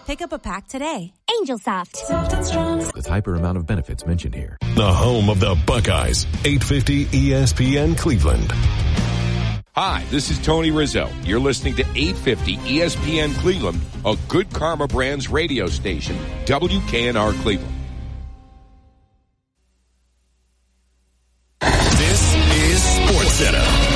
Pick up a pack today. Angel Soft. The type or amount of benefits mentioned here. The home of the Buckeyes, 850 ESPN Cleveland. Hi, this is Tony Rizzo. You're listening to 850 ESPN Cleveland, a Good Karma Brands radio station, WKNR Cleveland. This is SportsCenter.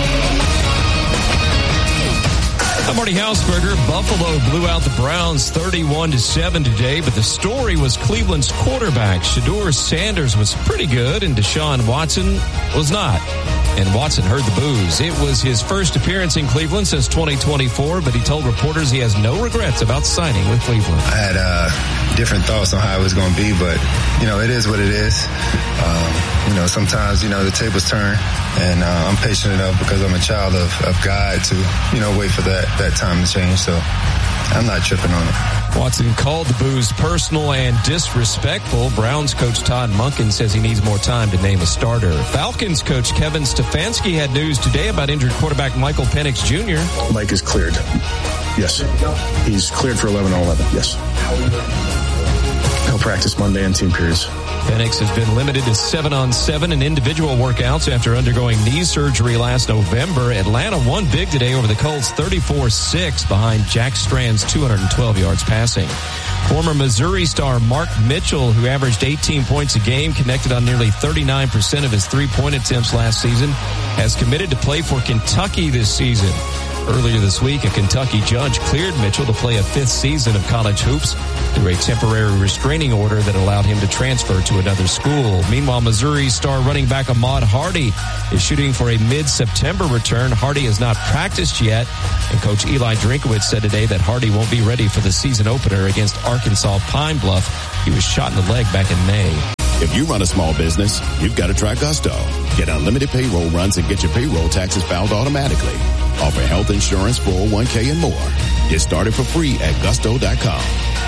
I'm Marty Hausberger. Buffalo blew out the Browns 31-7 today, but the story was Cleveland's quarterback. Shedeur Sanders was pretty good, and Deshaun Watson was not. And Watson heard the boos. It was his first appearance in Cleveland since 2024, but he told reporters he has no regrets about signing with Cleveland. I had different thoughts on how it was going to be, but, it is what it is. Sometimes, the tables turn, and I'm patient enough because I'm a child of God to, wait for that time to change. So I'm not tripping on it. Watson called the boos personal and disrespectful. Browns coach Todd Monken says he needs more time to name a starter. Falcons coach Kevin Stefanski had news today about injured quarterback Michael Penix Jr. Mike is cleared. Yes. He's cleared for 11-on-11. Yes. He'll practice Monday and team periods. Penix has been limited to 7-on-7 in individual workouts after undergoing knee surgery last November. Atlanta won big today over the Colts 34-6 behind Jack Strand's 212 yards passing. Former Missouri star Mark Mitchell, who averaged 18 points a game, connected on nearly 39% of his three-point attempts last season, has committed to play for Kentucky this season. Earlier this week, a Kentucky judge cleared Mitchell to play a fifth season of college hoops through a temporary restraining order that allowed him to transfer to another school. Meanwhile, Missouri star running back Ahmad Hardy is shooting for a mid-September return. Hardy has not practiced yet, and Coach Eli Drinkowitz said today that Hardy won't be ready for the season opener against Arkansas Pine Bluff. He was shot in the leg back in May. If you run a small business, you've got to try Gusto. Get unlimited payroll runs and get your payroll taxes filed automatically. Offer health insurance, 401k, and more. Get started for free at gusto.com.